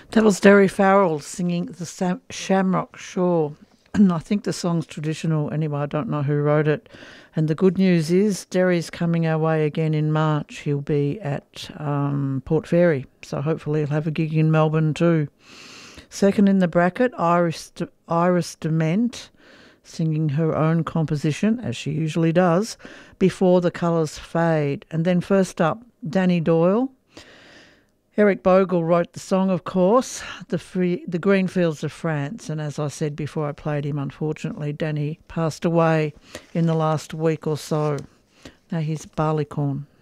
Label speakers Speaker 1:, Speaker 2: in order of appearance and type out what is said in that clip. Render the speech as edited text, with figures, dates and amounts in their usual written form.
Speaker 1: That was Derry Farrell singing the Shamrock Shore. And I think the song's traditional anyway. I don't know who wrote it. And the good news is Derry's coming our way again in March. He'll be at Port Fairy. So hopefully he'll have a gig in Melbourne too. Second in the bracket, Iris Dement singing her own composition, as she usually does, Before the Colours Fade. And then first up, Danny Doyle. Eric Bogle wrote the song, of course, the Green Fields of France. And as I said before I played him, unfortunately, Danny passed away in the last week or so. Now here's Barleycorn.